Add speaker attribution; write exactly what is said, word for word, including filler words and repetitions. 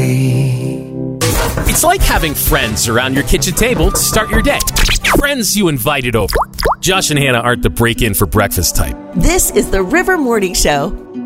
Speaker 1: day.
Speaker 2: It's like having friends around your kitchen table to start your day. Friends you invited over. Josh and Hannah aren't the break-in for breakfast type.
Speaker 3: This is the River Morning Show.